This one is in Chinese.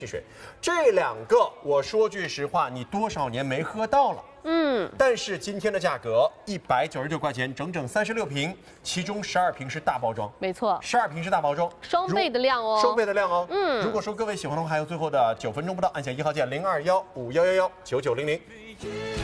汽水，这两个我说句实话，你多少年没喝到了？但是今天的价格196块钱，整整36瓶，其中12瓶是大包装， 没错 ，12瓶是大包装， 双倍的量哦， 双倍的量哦。如果说各位喜欢的话，还有最后的9分钟不到，按下1号键0215119900。